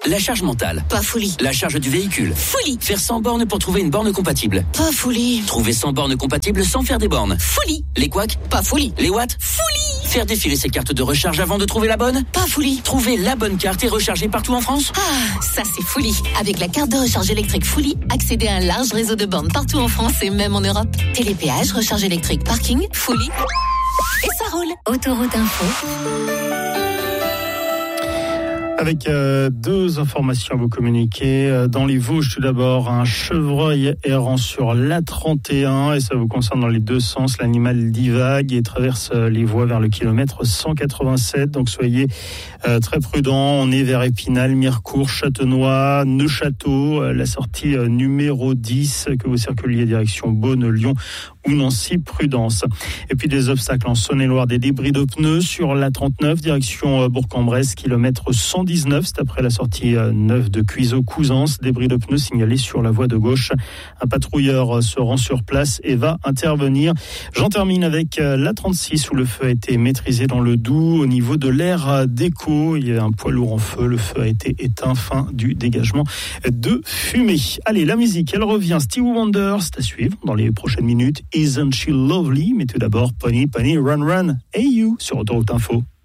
La charge mentale. Pas folie. La charge du véhicule. Folie. Faire 100 bornes pour trouver une borne compatible. Pas folie. Trouver 100 bornes compatibles sans faire des bornes. Folie. Les couacs. Pas folie. Les watts. Folie. Faire défiler ses cartes de recharge avant de trouver la bonne. Pas folie. Trouver la bonne carte et recharger partout en France. Ah, ça c'est folie. Avec la carte de recharge électrique Folie, accédez à un large réseau de bornes partout en France et même en Europe. Télépéage, recharge électrique, parking, Folie. Et ça roule. Autoroute Info. Avec deux informations à vous communiquer. Dans les Vosges, tout d'abord, un chevreuil errant sur l'A31 et ça vous concerne dans les deux sens. L'animal divague et traverse les voies vers le kilomètre 187. Donc soyez très prudents. On est vers Épinal, Mirecourt, Châtenois, Neufchâteau. La sortie numéro 10, que vous circuliez direction Beaune, Lyon ou Nancy, prudence. Et puis des obstacles en Saône-et-Loire, des débris de pneus sur l'A39, direction Bourg-en-Bresse, kilomètre 119, c'est après la sortie 9 de Cuiseaux-Couzance. Débris de pneus signalés sur la voie de gauche. Un patrouilleur se rend sur place et va intervenir. J'en termine avec l'A36 où le feu a été maîtrisé dans le Doubs. Au niveau de l'aire d'écho, il y a un poids lourd en feu. Le feu a été éteint, fin du dégagement de fumée. Allez, la musique, elle revient. Stevie Wonder, c'est à suivre dans les prochaines minutes. Isn't She Lovely? Mais tout d'abord, Pony, Pony, Run, Run, Hey You sur Autoroute Info.